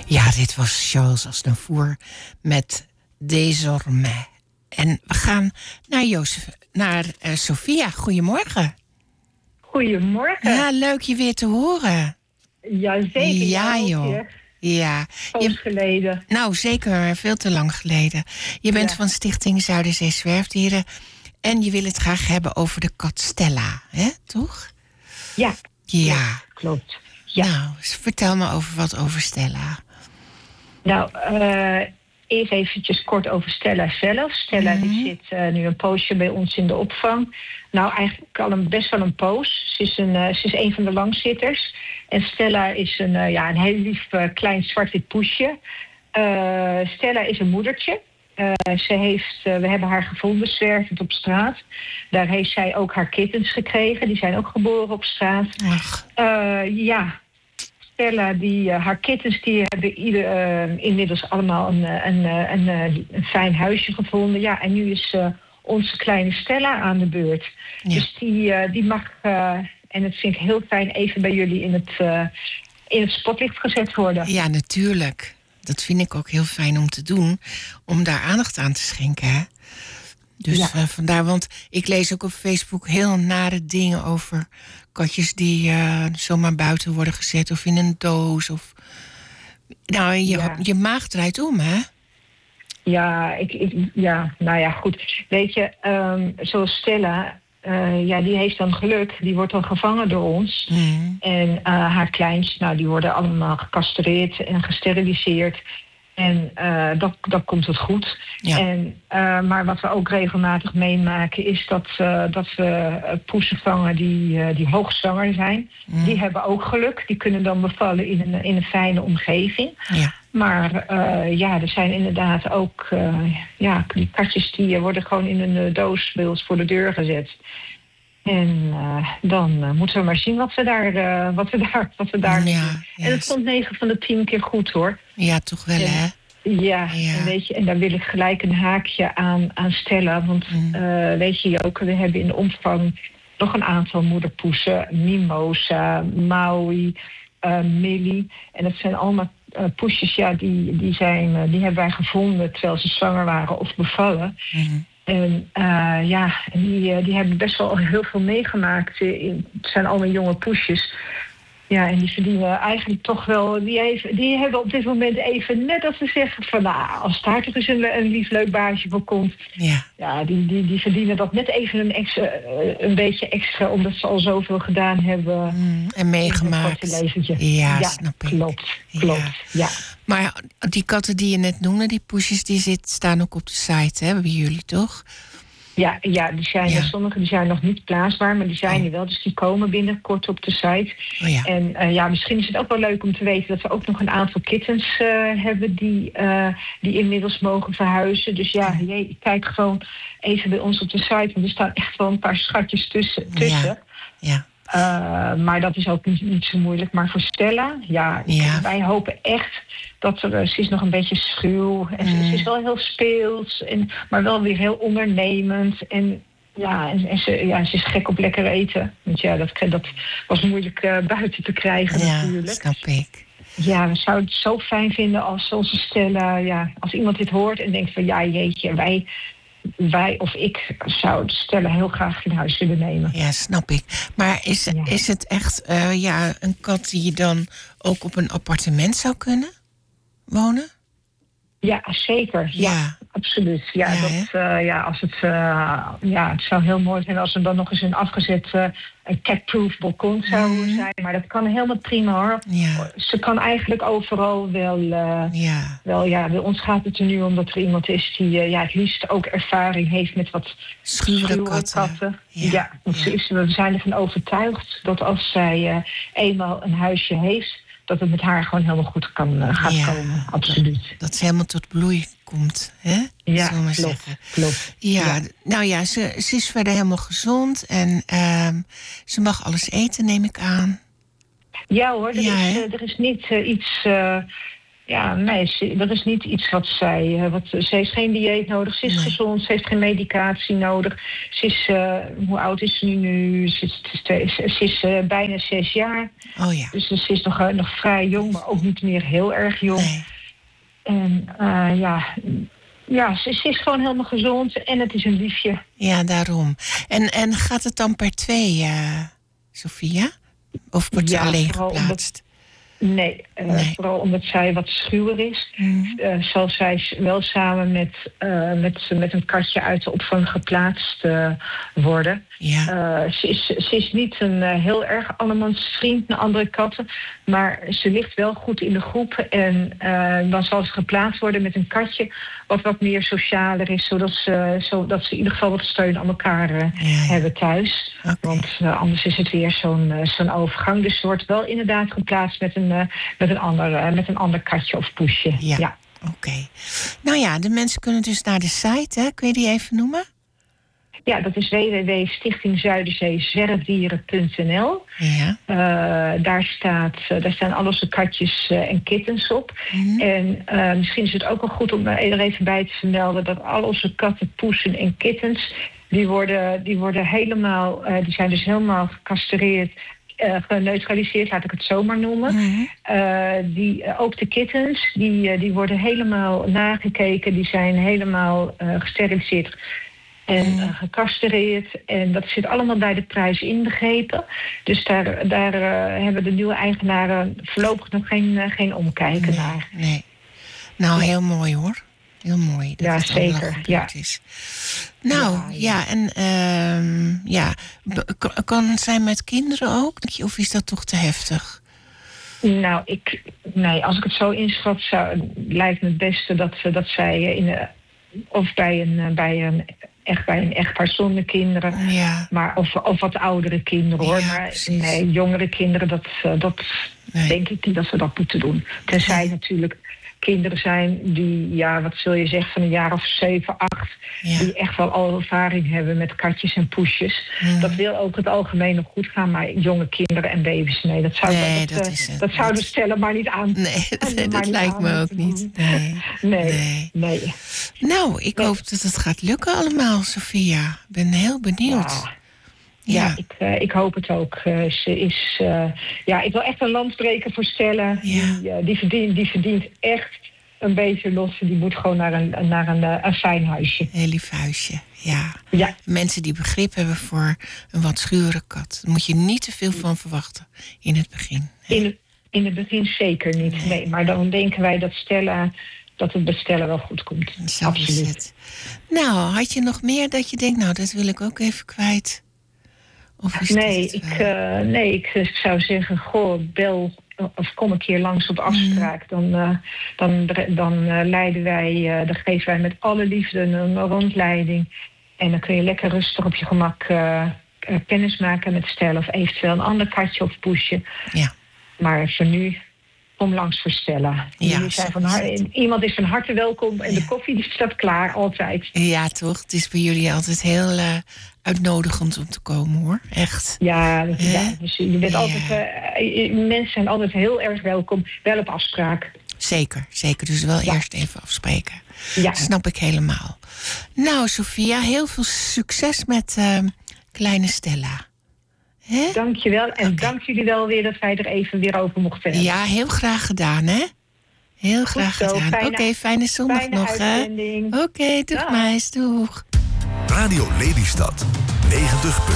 Ja, dit was Charles Aznavour met Désormais. En we gaan naar Sophia. Goedemorgen. Goedemorgen. Ja, leuk je weer te horen. Jazeker. Ja, joh. Ja. Geleden. Nou, zeker. Veel te lang geleden. Je bent van Stichting Zuiderzee Zwerfdieren. En je wil het graag hebben over de kat Stella, hè? Toch? Ja. Ja. Klopt. Ja. Nou, vertel me wat over Stella. Nou, eerst eventjes kort over Stella zelf. Stella die zit nu een poosje bij ons in de opvang. Nou, eigenlijk al best wel een poos. Ze is een van de langzitters. En Stella is een heel lief klein zwart-wit poesje. Stella is een moedertje. We hebben haar gevonden, zwervend op straat. Daar heeft zij ook haar kittens gekregen. Die zijn ook geboren op straat. Stella, haar kittens, die hebben inmiddels allemaal een fijn huisje gevonden. Ja, en nu is onze kleine Stella aan de beurt. Ja. Dus die mag, en dat vind ik heel fijn, even bij jullie in het spotlicht gezet worden. Ja, natuurlijk. Dat vind ik ook heel fijn om te doen. Om daar aandacht aan te schenken, hè? Dus vandaar, want ik lees ook op Facebook heel nare dingen over katjes die zomaar buiten worden gezet of in een doos. Nou, je maag draait om, hè? Ja, goed. Weet je, zoals Stella, die heeft dan geluk. Die wordt dan gevangen door ons. En haar kleins, die worden allemaal gecastreerd en gesteriliseerd. En dan komt het goed. Ja. Maar wat we ook regelmatig meemaken is dat we poesen vangen die hoogzwanger zijn. Die hebben ook geluk. Die kunnen dan bevallen in een fijne omgeving. Ja. Maar er zijn inderdaad ook die katjes die worden gewoon in een doos bij ons voor de deur gezet. En dan moeten we maar zien wat we daar doen. En het komt 9 van de 10 keer goed, hoor. Ja, toch wel, hè? Ja. En weet je, en daar wil ik gelijk een haakje aan stellen. Want weet je ook, we hebben in de opvang nog een aantal moederpoesen. Mimosa, Maui, Millie. En dat zijn allemaal poesjes, die hebben wij gevonden terwijl ze zwanger waren of bevallen. En die hebben best wel heel veel meegemaakt. Het zijn allemaal jonge poesjes. Ja, en die verdienen eigenlijk toch wel. Die hebben op dit moment even, net als ze zeggen van, als daar toch eens een lief leuk baasje voor komt. Ja, die verdienen dat net even een beetje extra, omdat ze al zoveel gedaan hebben. En meegemaakt. Ja, snap ik. Klopt. Ja. Maar die katten die je net noemde, die poesjes, die staan ook op de site, hè, bij jullie, toch? Ja, sommige die zijn nog niet plaatsbaar, maar die zijn er wel. Dus die komen binnenkort op de site. En misschien is het ook wel leuk om te weten dat we ook nog een aantal kittens hebben die inmiddels mogen verhuizen. Dus kijk gewoon even bij ons op de site, want er staan echt wel een paar schatjes tussen. Maar dat is ook niet zo moeilijk. Maar voor Stella, wij hopen echt dat ze is nog een beetje schuw. En ze is wel heel speels, maar wel weer heel ondernemend. En ze is gek op lekker eten. Want dat was moeilijk buiten te krijgen natuurlijk. Ja, snap ik. Ja, we zouden het zo fijn vinden als onze Stella, als iemand dit hoort en denkt van jeetje, wij of ik zou Stella heel graag in huis willen nemen. Ja, snap ik. Maar is het echt een kat die je dan ook op een appartement zou kunnen wonen? Ja, zeker. Ja, absoluut. Het zou heel mooi zijn als er dan nog eens een afgezet een catproof balkon zou zijn. Maar dat kan helemaal prima, hoor. Ja. Ze kan eigenlijk overal wel. Bij ons gaat het er nu om dat er iemand is die het liefst ook ervaring heeft met wat schuwere katten. We zijn ervan overtuigd dat als zij eenmaal een huisje heeft, dat het met haar gewoon helemaal goed gaat komen. Absoluut. Dat ze helemaal tot bloei komt, hè? Ja, klopt. Ja, ze is verder helemaal gezond en ze mag alles eten, neem ik aan. Ja hoor, er is niet iets Ja, nee, dat is niet iets wat zij... ze heeft geen dieet nodig, ze is gezond, ze heeft geen medicatie nodig. Ze is, hoe oud is ze nu? Ze is bijna 6 jaar. Oh ja. Dus ze is nog vrij jong, maar ook niet meer heel erg jong. Nee. En ze is gewoon helemaal gezond en het is een liefje. Ja, daarom. En gaat het dan per 2, Sophia? Of wordt ze alleen geplaatst? Nee, vooral omdat zij wat schuwer is. Zal zij wel samen met een katje uit de opvang geplaatst worden. Ja. Ze is niet een heel erg allemansvriend naar andere katten. Maar ze ligt wel goed in de groep. En dan zal ze geplaatst worden met een katje wat meer socialer is. Zodat ze in ieder geval wat steun aan elkaar hebben thuis. Okay. Want anders is het weer zo'n overgang. Dus ze wordt wel inderdaad geplaatst met een ander katje of poesje. Ja. Oké. Nou ja, de mensen kunnen dus naar de site, hè? Kun je die even noemen? Ja, dat is www.stichtingzuiderzeezwerfdieren.nl. Ja. Daar staan al onze katjes en kittens op. En misschien is het ook wel goed om er even bij te vermelden dat al onze katten, poesen en kittens, die worden helemaal, die zijn dus helemaal gecastreerd, geneutraliseerd, laat ik het zo maar noemen. Ook de kittens, die worden helemaal nagekeken, die zijn helemaal gesteriliseerd en gecastreerd. En dat zit allemaal bij de prijs inbegrepen. Dus daar hebben de nieuwe eigenaren voorlopig nog geen omkijken naar. Nee. Nou, heel mooi hoor. Heel mooi. Dat ja, zeker. Ja. Is. Nou, kan het zijn met kinderen ook? Of is dat toch te heftig? Nou, als ik het zo inschat, lijkt me het beste dat zij bij een echtpaar zonder kinderen, maar of wat oudere kinderen hoor. Maar precies. Nee, jongere kinderen, dat denk ik niet dat ze dat moeten doen. Tenzij natuurlijk kinderen zijn die, wat zul je zeggen, van een jaar of 7, 8... die echt wel al ervaring hebben met katjes en poesjes. Dat wil ook het algemeen nog goed gaan, maar jonge kinderen en baby's, nee, dat zouden stellen maar niet aan. Nee, dat lijkt me ook niet. Nee. Nou, ik hoop dat het gaat lukken allemaal, Sophia. Ik ben heel benieuwd. Ja, ik hoop het ook. Ze is, ik wil echt een landstreker voorstellen. Ja. Die verdient echt een beetje los. Die moet gewoon naar een fijn huisje. Een heel lief huisje, ja. Mensen die begrip hebben voor een wat schuwere kat. Daar moet je niet te veel van verwachten in het begin. In het begin zeker niet, nee. Maar dan denken wij dat het bestellen wel goed komt. Zo absoluut. Is het. Nou, had je nog meer dat je denkt, nou, dat wil ik ook even kwijt? Ik zou zeggen, bel of kom een keer langs op afspraak. Dan leiden wij, dan geven wij met alle liefde een rondleiding. En dan kun je lekker rustig op je gemak kennis maken met stellen of eventueel een ander katje of poesje. Ja. Maar voor nu, kom langs voor Stella. Iemand is van harte welkom en de koffie die staat klaar, altijd. Ja, toch? Het is bij jullie altijd heel uitnodigend om te komen, hoor. Echt. Ja, dus je bent altijd, mensen zijn altijd heel erg welkom, wel op afspraak. Zeker. Dus wel eerst even afspreken. Ja. Dat snap ik helemaal. Nou, Sophia, heel veel succes met kleine Stella. Dank je wel. En dank jullie wel weer dat wij er even weer over mochten hebben. Ja, heel graag gedaan, hè? Heel graag gedaan. Oké, fijne zondag nog, hè? Oké, doeg meis, doeg. Radio Lelystad, 90.